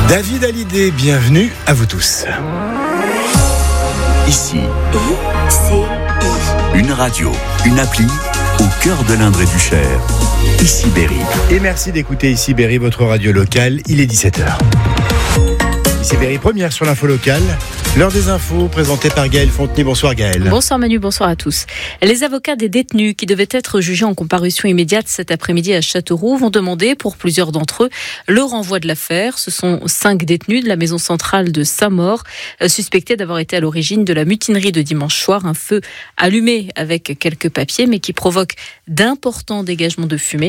David Hallyday, bienvenue à vous tous. Ici, une radio, une appli au cœur de l'Indre et du Cher. Ici Berry. Et merci d'écouter Ici Berry, votre radio locale. Il est 17h. Ici Berry, première sur l'info locale. L'heure des infos, présentée par Gaëlle Fontenay. Bonsoir Gaëlle. Bonsoir Manu, bonsoir à tous. Les avocats des détenus qui devaient être jugés en comparution immédiate cet après-midi à Châteauroux vont demander, pour plusieurs d'entre eux, le renvoi de l'affaire. Ce sont 5 détenus de la maison centrale de Saint-Maur, suspectés d'avoir été à l'origine de la mutinerie de dimanche soir. Un feu allumé avec quelques papiers, mais qui provoque d'importants dégagements de fumée.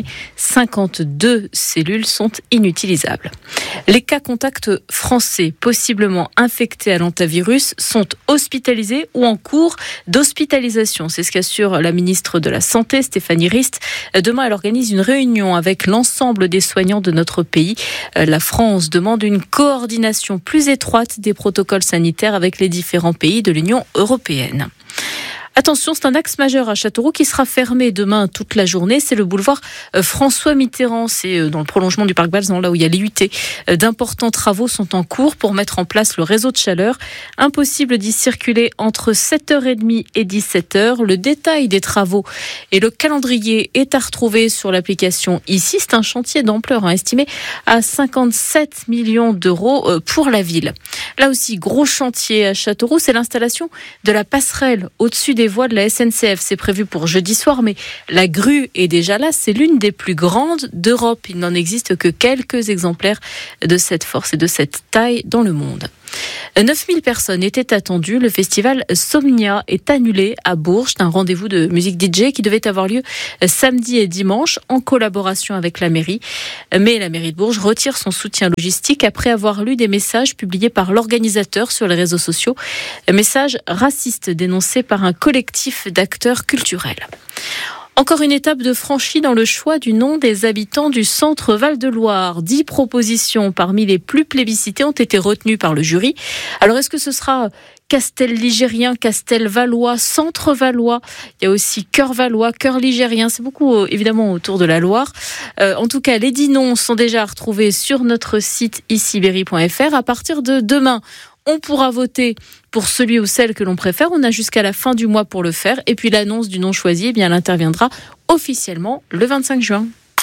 52 cellules sont inutilisables. Les cas contacts français possiblement infectés à l'hantavirus sont hospitalisés ou en cours d'hospitalisation. C'est ce qu'assure la ministre de la Santé, Stéphanie Rist. Demain, elle organise une réunion avec l'ensemble des soignants de notre pays. La France demande une coordination plus étroite des protocoles sanitaires avec les différents pays de l'Union européenne. Attention, c'est un axe majeur à Châteauroux qui sera fermé demain toute la journée. C'est le boulevard François Mitterrand. C'est dans le prolongement du parc Balzan, là où il y a l'IUT. D'importants travaux sont en cours pour mettre en place le réseau de chaleur. Impossible d'y circuler entre 7h30 et 17h. Le détail des travaux et le calendrier est à retrouver sur l'application ici. C'est un chantier d'ampleur estimé à 57 millions d'euros pour la ville. Là aussi, gros chantier à Châteauroux, c'est l'installation de la passerelle au-dessus des voies de la SNCF. C'est prévu pour jeudi soir, mais la grue est déjà là. C'est l'une des plus grandes d'Europe. Il n'en existe que quelques exemplaires de cette force et de cette taille dans le monde. 9000 personnes étaient attendues. Le festival Somnia est annulé à Bourges. C'est un rendez-vous de musique DJ qui devait avoir lieu samedi et dimanche en collaboration avec la mairie. Mais la mairie de Bourges retire son soutien logistique après avoir lu des messages publiés par l'organisateur sur les réseaux sociaux. Messages racistes dénoncés par un collectif d'acteurs culturels. Encore une étape de franchie dans le choix du nom des habitants du centre Val-de-Loire. 10 propositions parmi les plus plébiscitées ont été retenues par le jury. Alors, est-ce que ce sera Castel-Ligérien, Castel-Valois, Centre-Valois? Il y a aussi Cœur-Valois, Cœur-Ligérien. C'est beaucoup, évidemment, autour de la Loire. En tout cas, les 10 noms sont déjà retrouvés sur notre site iciberry.fr. À partir de demain, on pourra voter pour celui ou celle que l'on préfère. On a jusqu'à la fin du mois pour le faire. Et puis l'annonce du nom choisi, elle interviendra officiellement le 25 juin.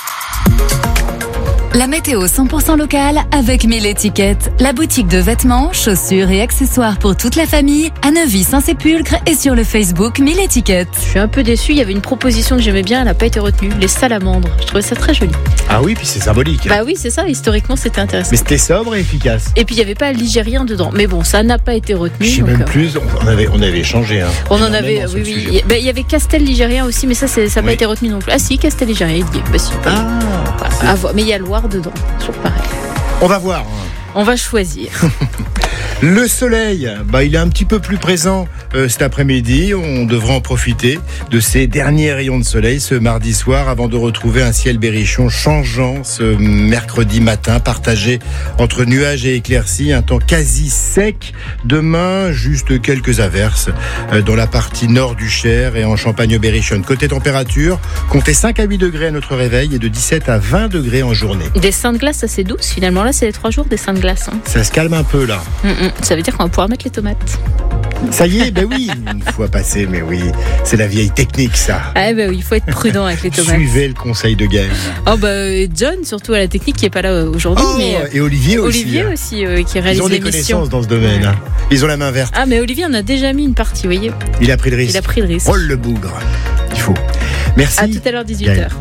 La météo 100% locale avec 1000 étiquettes. La boutique de vêtements, chaussures et accessoires pour toute la famille à Neuvy-Saint-Sépulcre et sur le Facebook 1000 étiquettes. Je suis un peu déçue. Il y avait une proposition que j'aimais bien, elle n'a pas été retenue. Les salamandres. Je trouvais ça très joli. Ah oui, puis c'est symbolique. Bah oui, c'est ça. Historiquement, c'était intéressant. Mais c'était sobre et efficace. Et puis il n'y avait pas ligérien dedans. Mais bon, ça n'a pas été retenu. Je sais même plus. On avait échangé. On en avait. Oui. Il y avait Castel-Ligérien aussi, mais ça n'a pas été retenu non plus. Ah si, Castel-Ligérien. Il dit. Bah si. Mais il y a Loire dedans. Toujours pareil. On va voir. On va choisir. Le soleil, il est un petit peu plus présent cet après-midi. On devra en profiter de ces derniers rayons de soleil ce mardi soir avant de retrouver un ciel berrichon changeant ce mercredi matin, partagé entre nuages et éclaircies. Un temps quasi sec. Demain, juste quelques averses dans la partie nord du Cher et en Champagne-Berrichonne. Côté température, comptez 5 à 8 degrés à notre réveil et de 17 à 20 degrés en journée. Des seins de glace assez douces finalement. Là, c'est les 3 jours des seins de glace. Ça se calme un peu là. Ça veut dire qu'on va pouvoir mettre les tomates. Ça y est, oui, une fois passé, mais oui, c'est la vieille technique ça. Ah oui, il faut être prudent avec les tomates. Suivez le conseil de Gaëlle. John, surtout à la technique, qui n'est pas là aujourd'hui. Et Olivier aussi. Olivier aussi, qui réalise l'émission. Ils ont des connaissances dans ce domaine. Hein. Ils ont la main verte. Ah, mais Olivier, on a déjà mis une partie, vous voyez. Il a pris le risque. Oh le bougre. Il faut. Merci. À tout à l'heure, 18h. Gaëlle.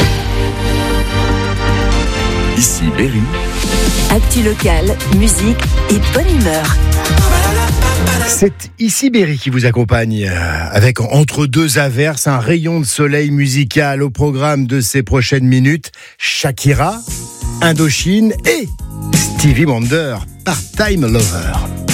Ici Berry. Actu local, musique et bonne humeur. C'est Ici Berry qui vous accompagne avec entre deux averses un rayon de soleil musical au programme de ces prochaines minutes. Shakira, Indochine et Stevie Wonder, Part-Time Lover.